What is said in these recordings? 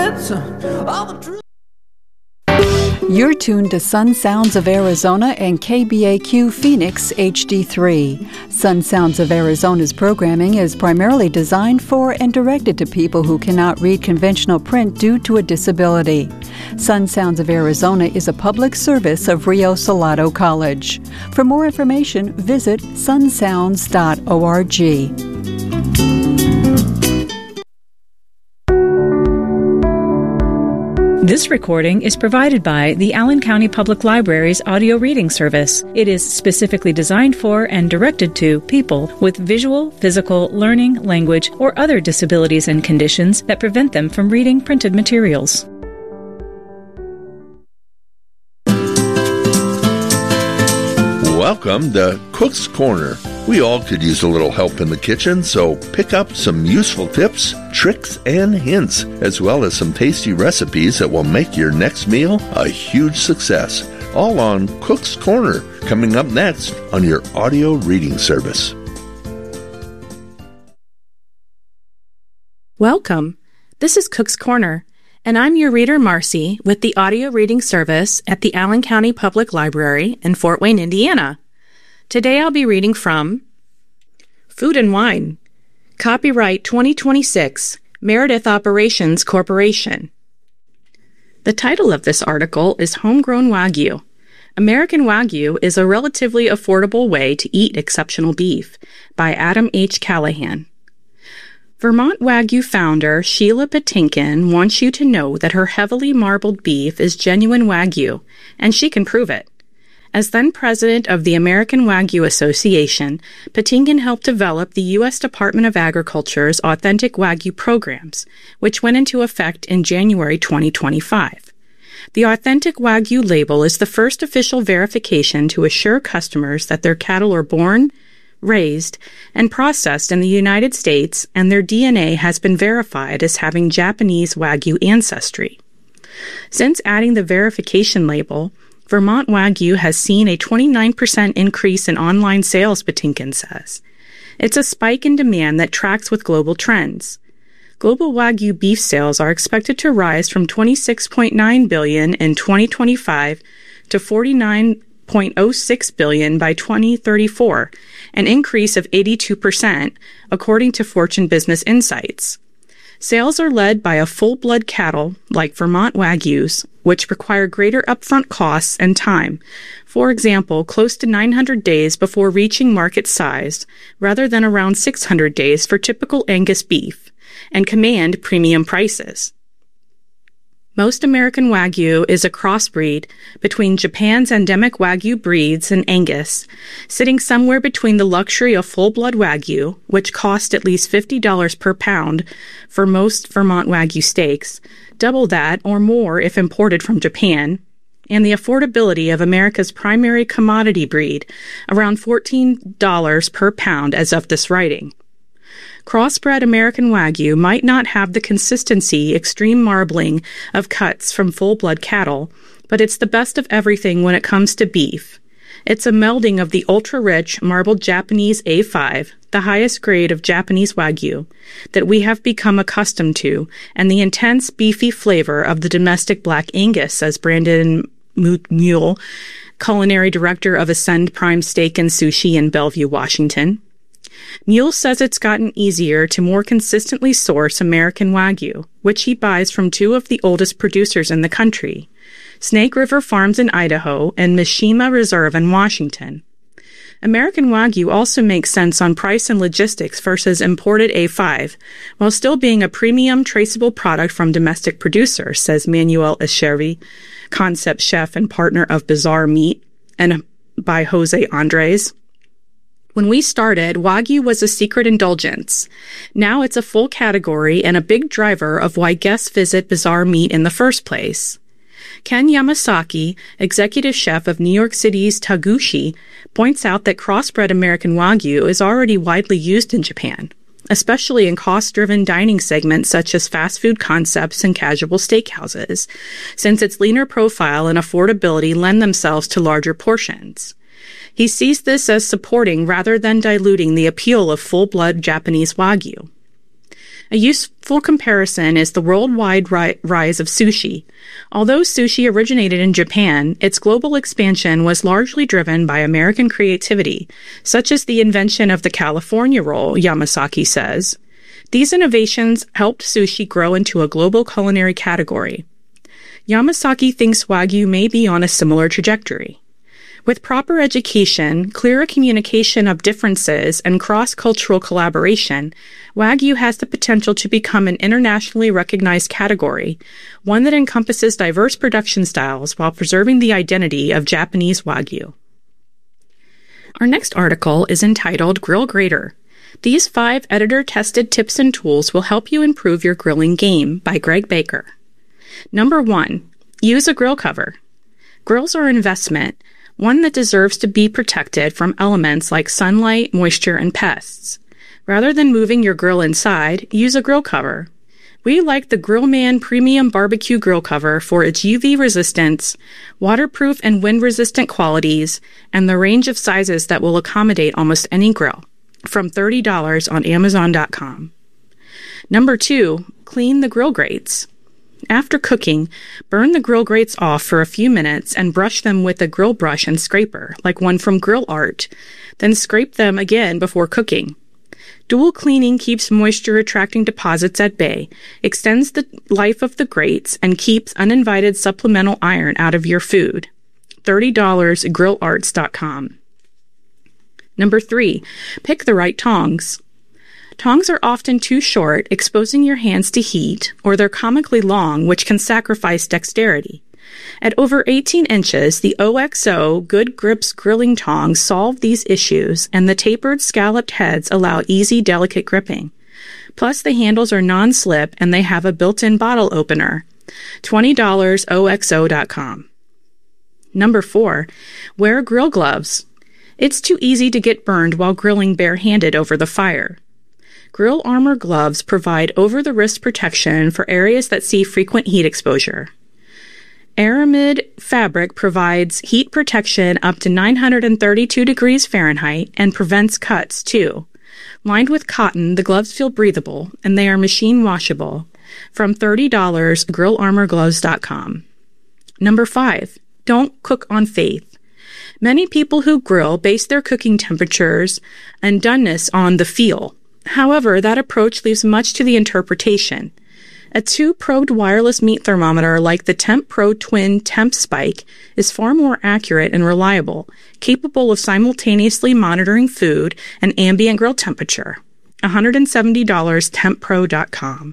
That's all the truth. You're tuned to Sun Sounds of Arizona and KBAQ Phoenix HD3. Sun Sounds of Arizona's programming is primarily designed for and directed to people who cannot read conventional print due to a disability. Sun Sounds of Arizona is a public service of Rio Salado College. For more information, visit sunsounds.org. This recording is provided by the Allen County Public Library's audio reading service. It is specifically designed for and directed to people with visual, physical, learning, language, or other disabilities and conditions that prevent them from reading printed materials. Welcome to Cook's Corner. We all could use a little help in the kitchen, so pick up some useful tips, tricks, and hints, as well as some tasty recipes that will make your next meal a huge success. All on Cook's Corner, coming up next on your audio reading service. Welcome. This is Cook's Corner, and I'm your reader, Marcy, with the audio reading service at the Allen County Public Library in Fort Wayne, Indiana. Today I'll be reading from Food and Wine, Copyright 2026, Meredith Operations Corporation. The title of this article is Homegrown Wagyu. American Wagyu is a relatively affordable way to eat exceptional beef, by Adam H. Callahan. Vermont Wagyu founder Sheila Patinkin wants you to know that her heavily marbled beef is genuine Wagyu, and she can prove it. As then president of the American Wagyu Association, Patinkin helped develop the U.S. Department of Agriculture's Authentic Wagyu programs, which went into effect in January 2025. The Authentic Wagyu label is the first official verification to assure customers that their cattle are born, raised, and processed in the United States, and their DNA has been verified as having Japanese Wagyu ancestry. Since adding the verification label, Vermont Wagyu has seen a 29% increase in online sales, Patinkin says. It's a spike in demand that tracks with global trends. Global Wagyu beef sales are expected to rise from $26.9 billion in 2025 to $49.06 billion by 2034, an increase of 82%, according to Fortune Business Insights. Sales are led by a full-blood cattle, like Vermont Wagyus, which require greater upfront costs and time, for example, close to 900 days before reaching market size, rather than around 600 days for typical Angus beef, and command premium prices. Most American Wagyu is a crossbreed between Japan's endemic Wagyu breeds and Angus, sitting somewhere between the luxury of full-blood Wagyu, which cost at least $50 per pound for most Vermont Wagyu steaks, double that or more if imported from Japan, and the affordability of America's primary commodity breed, around $14 per pound as of this writing. Crossbred American Wagyu might not have the consistency, extreme marbling of cuts from full-blood cattle, but it's the best of everything when it comes to beef. It's a melding of the ultra-rich marbled Japanese A5, the highest grade of Japanese Wagyu, that we have become accustomed to, and the intense beefy flavor of the domestic Black Angus, says Brandon Mule, culinary director of Ascend Prime Steak and Sushi in Bellevue, Washington. Mule says it's gotten easier to more consistently source American Wagyu, which he buys from two of the oldest producers in the country, Snake River Farms in Idaho and Mishima Reserve in Washington. American Wagyu also makes sense on price and logistics versus imported A5, while still being a premium traceable product from domestic producers, says Manuel Echeverry, concept chef and partner of Bizarre Meat, and by Jose Andres. When we started, Wagyu was a secret indulgence. Now it's a full category and a big driver of why guests visit Bizarre Meat in the first place. Ken Yamasaki, executive chef of New York City's Taguchi, points out that crossbred American Wagyu is already widely used in Japan, especially in cost-driven dining segments such as fast food concepts and casual steakhouses, since its leaner profile and affordability lend themselves to larger portions. He sees this as supporting rather than diluting the appeal of full-blood Japanese Wagyu. A useful comparison is the worldwide rise of sushi. Although sushi originated in Japan, its global expansion was largely driven by American creativity, such as the invention of the California roll, Yamasaki says. These innovations helped sushi grow into a global culinary category. Yamasaki thinks Wagyu may be on a similar trajectory. With proper education, clearer communication of differences, and cross-cultural collaboration, Wagyu has the potential to become an internationally recognized category, one that encompasses diverse production styles while preserving the identity of Japanese Wagyu. Our next article is entitled Grill Grater. These 5 editor-tested tips and tools will help you improve your grilling game by Greg Baker. Number 1. Use a grill cover. Grills are an investment, one that deserves to be protected from elements like sunlight, moisture, and pests. Rather than moving your grill inside, use a grill cover. We like the Grillman Premium Barbecue Grill Cover for its UV resistance, waterproof and wind-resistant qualities, and the range of sizes that will accommodate almost any grill, from $30 on Amazon.com. Number 2, clean the grill grates. After cooking, burn the grill grates off for a few minutes and brush them with a grill brush and scraper, like one from Grill Art. Then scrape them again before cooking. Dual cleaning keeps moisture-attracting deposits at bay, extends the life of the grates, and keeps uninvited supplemental iron out of your food. $30 GrillArts.com. Number 3, pick the right tongs. Tongs are often too short, exposing your hands to heat, or they're comically long, which can sacrifice dexterity. At over 18 inches, the OXO Good Grips grilling tongs solve these issues, and the tapered, scalloped heads allow easy, delicate gripping. Plus, the handles are non-slip, and they have a built-in bottle opener. $20 OXO.com. Number 4, wear grill gloves. It's too easy to get burned while grilling barehanded over the fire. Grill Armor gloves provide over-the-wrist protection for areas that see frequent heat exposure. Aramid fabric provides heat protection up to 932 degrees Fahrenheit and prevents cuts, too. Lined with cotton, the gloves feel breathable, and they are machine washable. From $30, GrillArmorGloves.com. Number 5, don't cook on faith. Many people who grill base their cooking temperatures and doneness on the feel. However, that approach leaves much to the interpretation. A 2-probed wireless meat thermometer like the Temp Pro Twin Temp Spike is far more accurate and reliable, capable of simultaneously monitoring food and ambient grill temperature. $170 TempPro.com.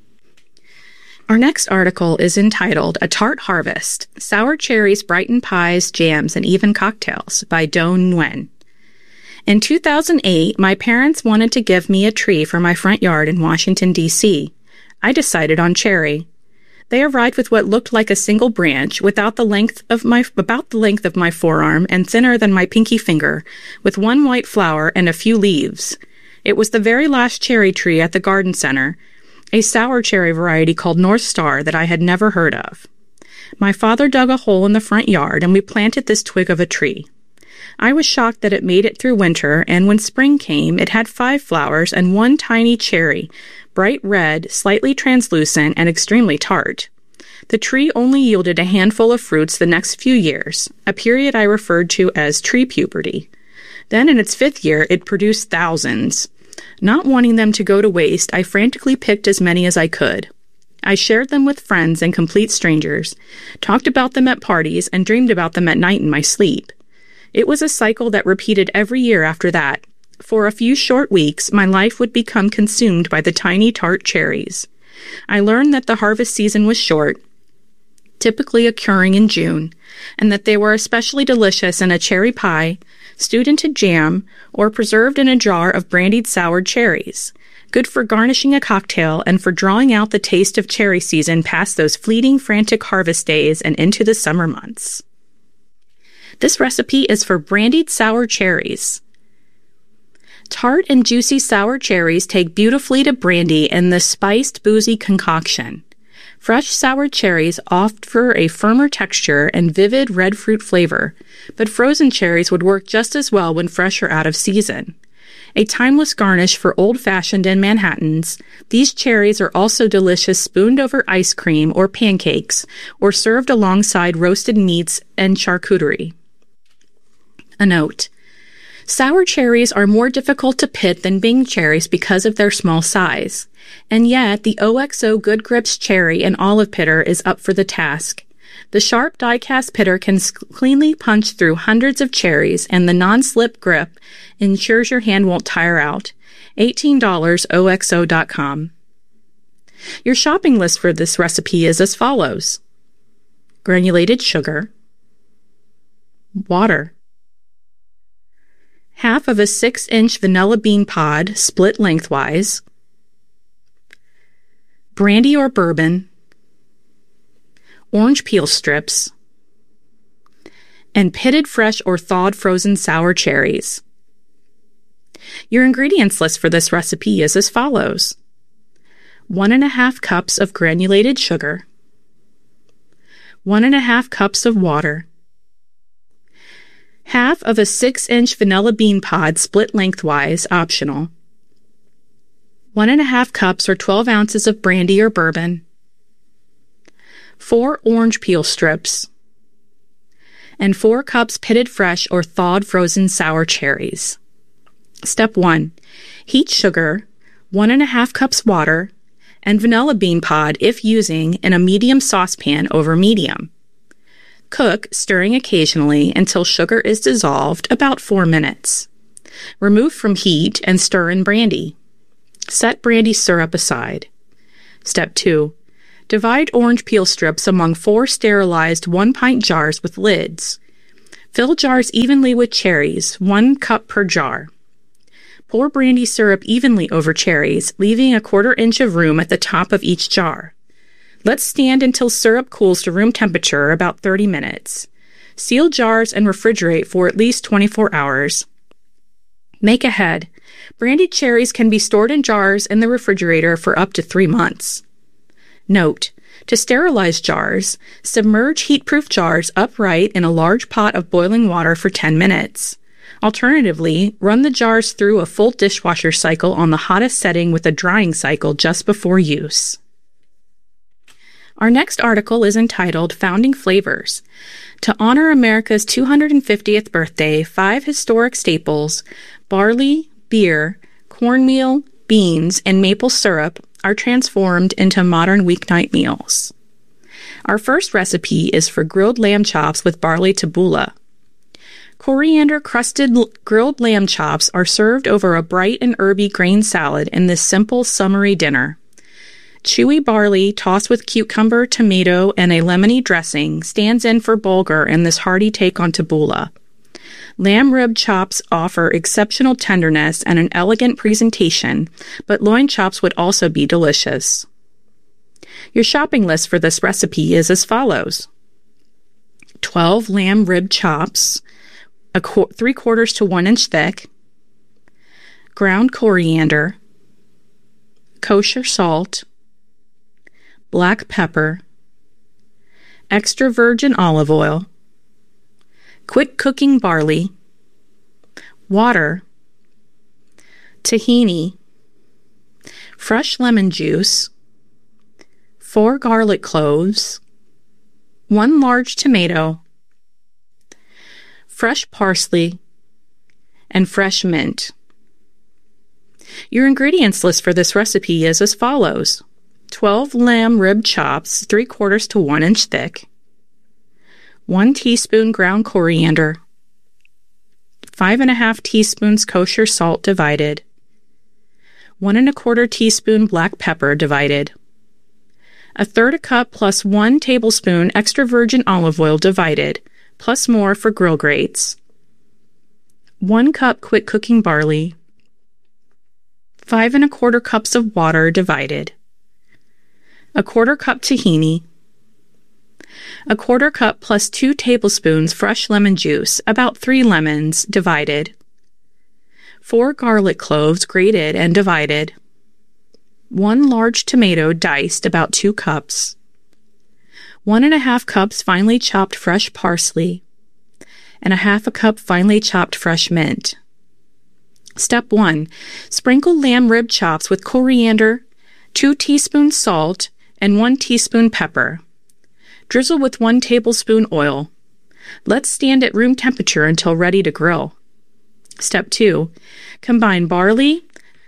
Our next article is entitled A Tart Harvest, Sour Cherries Brighten Pies, Jams, and Even Cocktails by Doan Nguyen. In 2008, my parents wanted to give me a tree for my front yard in Washington, D.C. I decided on cherry. They arrived with what looked like a single branch, about the length of my forearm and thinner than my pinky finger, with one white flower and a few leaves. It was the very last cherry tree at the garden center, a sour cherry variety called North Star that I had never heard of. My father dug a hole in the front yard, and we planted this twig of a tree. I was shocked that it made it through winter, and when spring came, it had 5 flowers and 1 tiny cherry, bright red, slightly translucent, and extremely tart. The tree only yielded a handful of fruits the next few years, a period I referred to as tree puberty. Then, in its 5th year, it produced thousands. Not wanting them to go to waste, I frantically picked as many as I could. I shared them with friends and complete strangers, talked about them at parties, and dreamed about them at night in my sleep. It was a cycle that repeated every year after that. For a few short weeks, my life would become consumed by the tiny tart cherries. I learned that the harvest season was short, typically occurring in June, and that they were especially delicious in a cherry pie, stewed into jam, or preserved in a jar of brandied soured cherries, good for garnishing a cocktail and for drawing out the taste of cherry season past those fleeting, frantic harvest days and into the summer months. This recipe is for brandied sour cherries. Tart and juicy sour cherries take beautifully to brandy in this spiced, boozy concoction. Fresh sour cherries offer a firmer texture and vivid red fruit flavor, but frozen cherries would work just as well when fresh or out of season. A timeless garnish for old-fashioned and Manhattans, these cherries are also delicious spooned over ice cream or pancakes, or served alongside roasted meats and charcuterie. A note: sour cherries are more difficult to pit than Bing cherries because of their small size, and yet the OXO Good Grips cherry and olive pitter is up for the task. The sharp die-cast pitter can cleanly punch through hundreds of cherries, and the non-slip grip ensures your hand won't tire out. $18 OXO.com. Your shopping list for this recipe is as follows: granulated sugar, water, half of a 6-inch vanilla bean pod split lengthwise, brandy or bourbon, orange peel strips, and pitted fresh or thawed frozen sour cherries. Your ingredients list for this recipe is as follows: 1½ cups of granulated sugar, 1½ cups of water, half of a 6-inch vanilla bean pod split lengthwise, optional, 1½ cups or 12 ounces of brandy or bourbon, 4 orange peel strips, and 4 cups pitted fresh or thawed frozen sour cherries. Step 1. Heat sugar, 1½ cups water, and vanilla bean pod if using in a medium saucepan over medium. Cook, stirring occasionally until sugar is dissolved, about 4 minutes. Remove from heat and stir in brandy. Set brandy syrup aside. Step 2. Divide orange peel strips among 4 sterilized 1-pint jars with lids. Fill jars evenly with cherries, 1 cup per jar. Pour brandy syrup evenly over cherries, leaving a 1/4 inch of room at the top of each jar. Let stand until syrup cools to room temperature, about 30 minutes. Seal jars and refrigerate for at least 24 hours. Make ahead. Brandied cherries can be stored in jars in the refrigerator for up to 3 months. Note: to sterilize jars, submerge heat-proof jars upright in a large pot of boiling water for 10 minutes. Alternatively, run the jars through a full dishwasher cycle on the hottest setting with a drying cycle just before use. Our next article is entitled Founding Flavors. To honor America's 250th birthday, 5 historic staples, barley, beer, cornmeal, beans, and maple syrup, are transformed into modern weeknight meals. Our first recipe is for grilled lamb chops with barley tabbouleh. Coriander-crusted grilled lamb chops are served over a bright and herby grain salad in this simple, summery dinner. Chewy barley tossed with cucumber, tomato, and a lemony dressing stands in for bulgur in this hearty take on tabbouleh. Lamb rib chops offer exceptional tenderness and an elegant presentation, but loin chops would also be delicious. Your shopping list for this recipe is as follows: 12 lamb rib chops, 3/4 to 1 inch thick, ground coriander, kosher salt, black pepper, extra virgin olive oil, quick cooking barley, water, tahini, fresh lemon juice, 4 garlic cloves, 1 large tomato, fresh parsley, and fresh mint. Your ingredients list for this recipe is as follows: 12 lamb rib chops, 3/4 to 1 inch thick, 1 teaspoon ground coriander, 5½ teaspoons kosher salt divided, 1 1/4 teaspoon black pepper divided, 1/3 cup plus 1 tablespoon extra virgin olive oil divided, plus more for grill grates, 1 cup quick cooking barley, 5 1/4 cups of water divided, 1/4 cup tahini, 1/4 cup plus 2 tablespoons fresh lemon juice, about 3 lemons, divided, 4 garlic cloves grated and divided, 1 large tomato diced, about 2 cups, 1 1/2 cups finely chopped fresh parsley, and 1/2 cup finely chopped fresh mint. Step 1. Sprinkle lamb rib chops with coriander, 2 teaspoons salt, and 1 teaspoon pepper. Drizzle with 1 tablespoon oil. Let stand at room temperature until ready to grill. Step 2. Combine barley,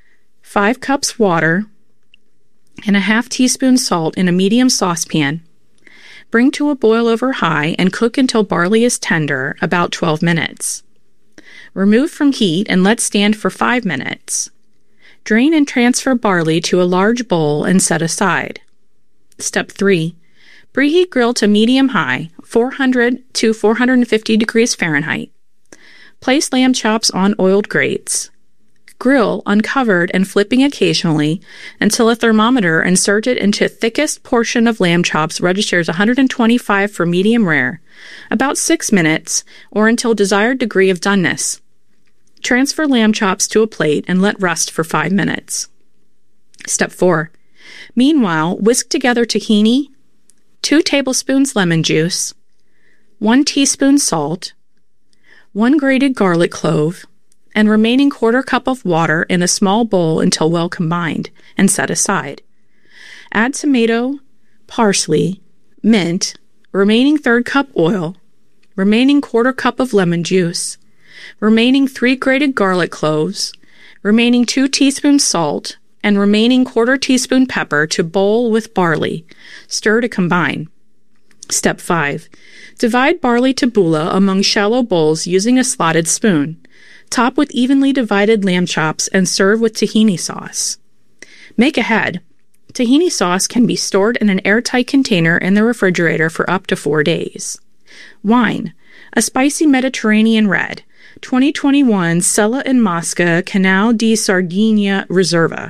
5 cups water, and a half teaspoon salt in a medium saucepan. Bring to a boil over high and cook until barley is tender, about 12 minutes. Remove from heat and let stand for 5 minutes. Drain and transfer barley to a large bowl and set aside. Step 3. Preheat grill to medium-high, 400 to 450 degrees Fahrenheit. Place lamb chops on oiled grates. Grill uncovered and flipping occasionally until a thermometer inserted into thickest portion of lamb chops registers 125 for medium rare, about 6 minutes, or until desired degree of doneness. Transfer lamb chops to a plate and let rest for 5 minutes. Step 4. Meanwhile, whisk together tahini, 2 tablespoons lemon juice, 1 teaspoon salt, 1 grated garlic clove, and remaining 1/4 cup of water in a small bowl until well combined, and set aside. Add tomato, parsley, mint, remaining 1/3 cup oil, remaining 1/4 cup of lemon juice, remaining 3 grated garlic cloves, remaining 2 teaspoons salt, and remaining 1/4 teaspoon pepper to bowl with barley. Stir to combine. Step 5. Divide barley tabbouleh among shallow bowls using a slotted spoon. Top with evenly divided lamb chops and serve with tahini sauce. Make ahead. Tahini sauce can be stored in an airtight container in the refrigerator for up to 4 days. Wine. A spicy Mediterranean red. 2021 Sella and Mosca Canal di Sardegna Reserva.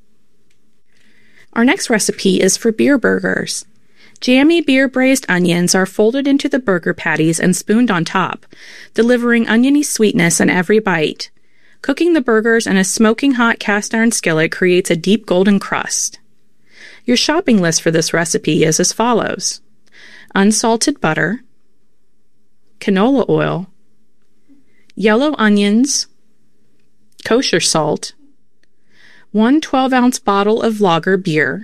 Our next recipe is for beer burgers. Jammy beer braised onions are folded into the burger patties and spooned on top, delivering oniony sweetness in every bite. Cooking the burgers in a smoking hot cast iron skillet creates a deep golden crust. Your shopping list for this recipe is as follows: unsalted butter, canola oil, yellow onions, kosher salt, 1 12-ounce bottle of lager beer,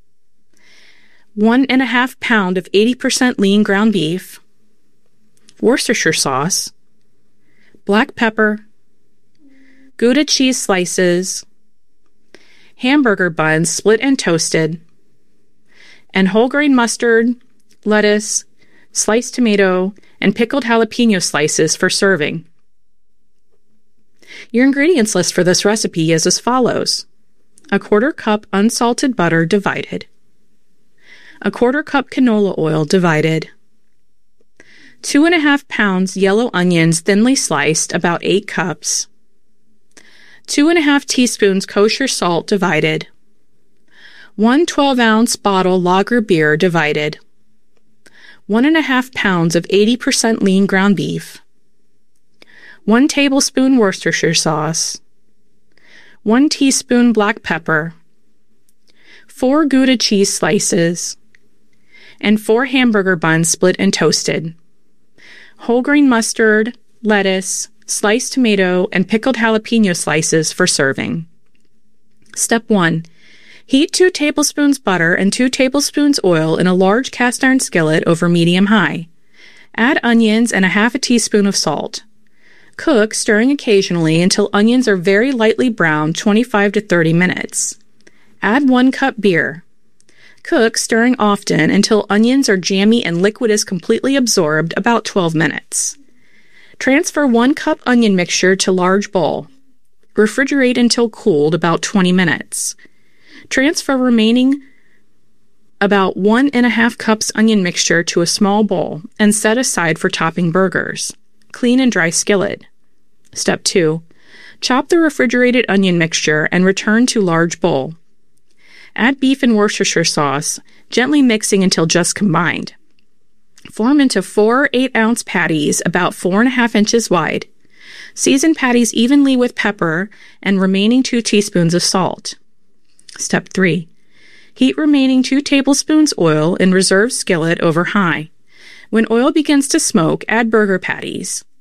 1.5 pound of 80% lean ground beef, Worcestershire sauce, black pepper, Gouda cheese slices, hamburger buns split and toasted, and whole grain mustard, lettuce, sliced tomato, and pickled jalapeno slices for serving. Your ingredients list for this recipe is as follows: a 1/4 cup unsalted butter divided, a 1/4 cup canola oil divided, 2.5 pounds yellow onions thinly sliced, about 8 cups, 2.5 teaspoons kosher salt divided, 1 12-ounce bottle lager beer divided, 1.5 pounds of 80% lean ground beef, 1 tablespoon Worcestershire sauce, 1 teaspoon black pepper, 4 Gouda cheese slices, and 4 hamburger buns split and toasted, whole grain mustard, lettuce, sliced tomato, and pickled jalapeno slices for serving. Step 1. Heat 2 tablespoons butter and 2 tablespoons oil in a large cast iron skillet over medium-high. Add onions and a 1/2 teaspoon of salt. Cook, stirring occasionally until onions are very lightly browned, 25 to 30 minutes. Add 1 cup beer. Cook, stirring often until onions are jammy and liquid is completely absorbed, about 12 minutes. Transfer 1 cup onion mixture to large bowl. Refrigerate until cooled, about 20 minutes. Transfer remaining about 1.5 cups onion mixture to a small bowl and set aside for topping burgers. Clean and dry skillet. Step 2. Chop the refrigerated onion mixture and return to large bowl. Add beef and Worcestershire sauce, gently mixing until just combined. Form into 4 8-ounce patties about 4.5 inches wide. Season patties evenly with pepper and remaining 2 teaspoons of salt. Step 3. Heat remaining 2 tablespoons oil in reserved skillet over high. When oil begins to smoke, add burger patties.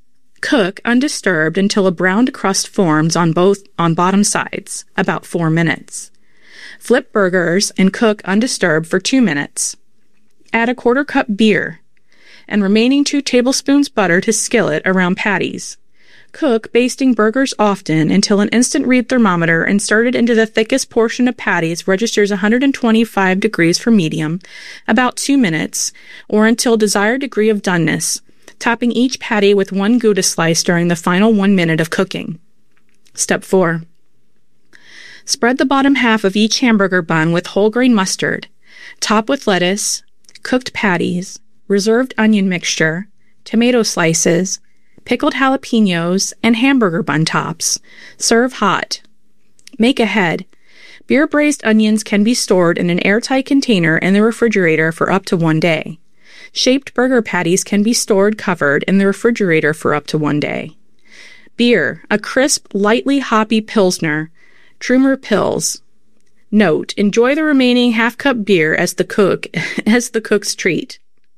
Cook undisturbed until a browned crust forms on bottom sides, about 4 minutes. Flip burgers and cook undisturbed for 2 minutes. Add a 1/4 cup beer and remaining 2 tablespoons butter to skillet around patties. Cook, basting burgers often until an instant read thermometer inserted into the thickest portion of patties registers 125 degrees for medium, about 2 minutes, or until desired degree of doneness, topping each patty with 1 Gouda slice during the final 1 minute of cooking. Step 4. Spread the bottom half of each hamburger bun with whole grain mustard. Top with lettuce, cooked patties, reserved onion mixture, tomato slices, pickled jalapenos, and hamburger bun tops. Serve hot. Make ahead. Beer braised onions can be stored in an airtight container in the refrigerator for up to 1 day. Shaped burger patties can be stored covered in the refrigerator for up to 1 day. Beer, a crisp, lightly hoppy Pilsner, Trumer Pils. Note, enjoy the remaining half-cup beer as the cook's treat.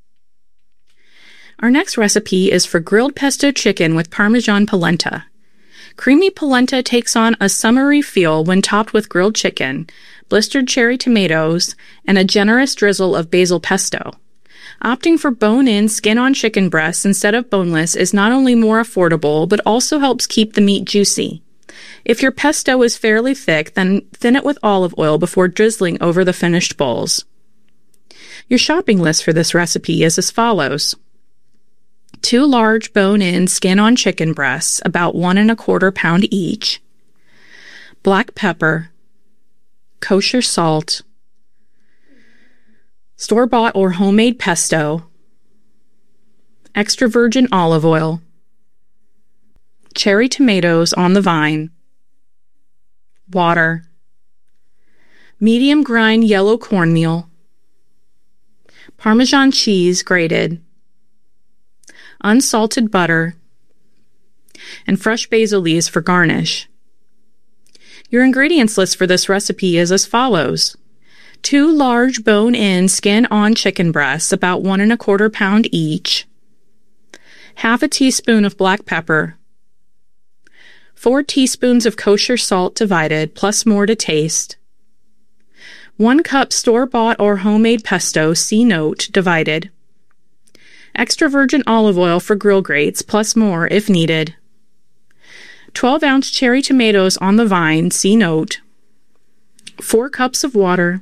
Our next recipe is for grilled pesto chicken with Parmesan polenta. Creamy polenta takes on a summery feel when topped with grilled chicken, blistered cherry tomatoes, and a generous drizzle of basil pesto. Opting for bone-in, skin-on chicken breasts instead of boneless is not only more affordable, but also helps keep the meat juicy. If your pesto is fairly thick, then thin it with olive oil before drizzling over the finished bowls. Your shopping list for this recipe is as follows. 2 large bone-in, skin-on chicken breasts, about 1 1/4 pound each. Black pepper. Kosher salt. Store-bought or homemade pesto. Extra virgin olive oil. Cherry tomatoes on the vine. Water. Medium grind yellow cornmeal. Parmesan cheese grated. Unsalted butter. And fresh basil leaves for garnish. Your ingredients list for this recipe is as follows. 2 large bone-in, skin-on chicken breasts, about 1 1/4 pound each. Half a teaspoon of black pepper. 4 teaspoons of kosher salt divided, plus more to taste. 1 cup store-bought or homemade pesto, see note, divided. Extra virgin olive oil for grill grates, plus more if needed. 12-ounce cherry tomatoes on the vine, see note. 4 cups of water.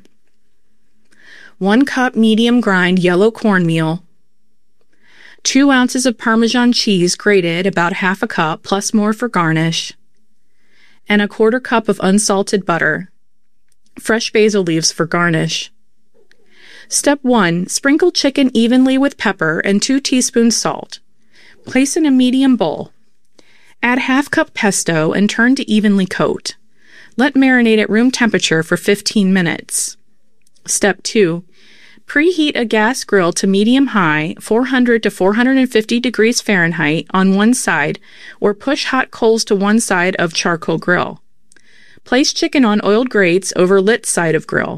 1 cup medium grind yellow cornmeal. 2 ounces of Parmesan cheese grated, about half a cup, plus more for garnish. And a 1/4 cup of unsalted butter. Fresh basil leaves for garnish. Step 1. Sprinkle chicken evenly with pepper and 2 teaspoons salt. Place in a medium bowl. Add half cup pesto and turn to evenly coat. Let marinate at room temperature for 15 minutes. Step 2. Preheat a gas grill to medium-high, 400 to 450 degrees Fahrenheit on one side, or push hot coals to one side of charcoal grill. Place chicken on oiled grates over lit side of grill.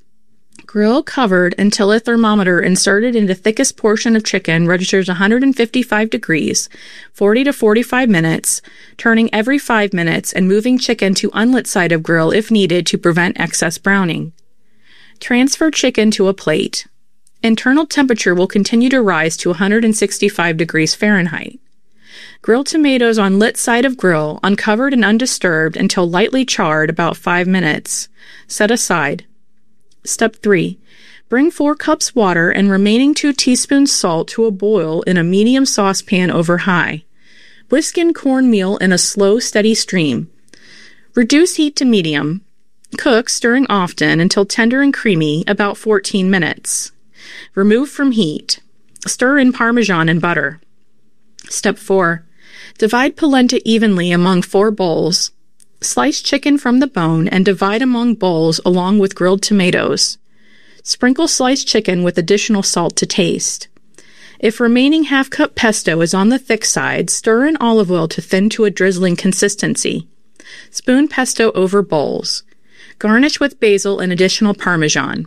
Grill covered until a thermometer inserted in the thickest portion of chicken registers 155 degrees, 40 to 45 minutes, turning every 5 minutes and moving chicken to unlit side of grill if needed to prevent excess browning. Transfer chicken to a plate. Internal temperature will continue to rise to 165 degrees Fahrenheit. Grill tomatoes on lit side of grill, uncovered and undisturbed until lightly charred, about 5 minutes. Set aside. Step 3. Bring 4 cups water and remaining 2 teaspoons salt to a boil in a medium saucepan over high. Whisk in cornmeal in a slow, steady stream. Reduce heat to medium. Cook, stirring often until tender and creamy, about 14 minutes. Remove from heat. Stir in Parmesan and butter. Step 4. Divide polenta evenly among 4 bowls. Slice chicken from the bone and divide among bowls along with grilled tomatoes. Sprinkle sliced chicken with additional salt to taste. If remaining half-cup pesto is on the thick side, stir in olive oil to thin to a drizzling consistency. Spoon pesto over bowls. Garnish with basil and additional Parmesan.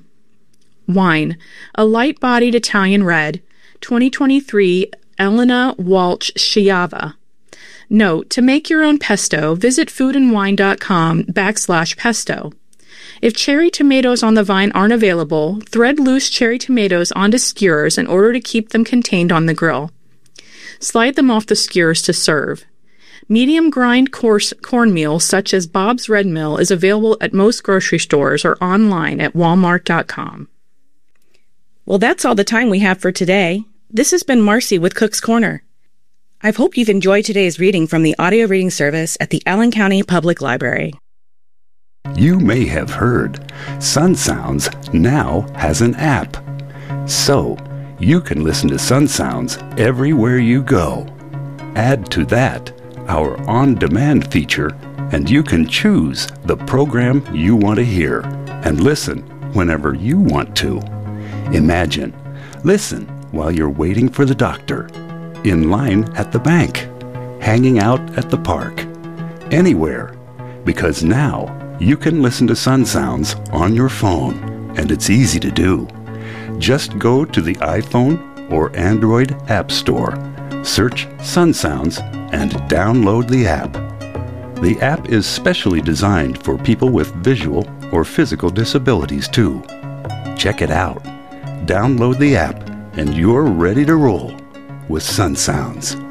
Wine. A light-bodied Italian red, 2023 Elena Walch Schiava. Note, to make your own pesto, visit foodandwine.com/pesto. If cherry tomatoes on the vine aren't available, thread loose cherry tomatoes onto skewers in order to keep them contained on the grill. Slide them off the skewers to serve. Medium grind coarse cornmeal such as Bob's Red Mill is available at most grocery stores or online at walmart.com. Well, that's all the time we have for today. This has been Marcy with Cook's Corner. I hope you've enjoyed today's reading from the audio reading service at the Allen County Public Library. You may have heard Sun Sounds now has an app. So, you can listen to Sun Sounds everywhere you go. Add to that our on-demand feature, and you can choose the program you want to hear and listen whenever you want to. Imagine, listen while you're waiting for the doctor, in line at the bank, hanging out at the park, anywhere, because now you can listen to Sun Sounds on your phone, and it's easy to do. Just go to the iPhone or Android App Store, search Sun Sounds, and download the app. The app is specially designed for people with visual or physical disabilities too. Check it out. Download the app, and you're ready to roll with Sun Sounds.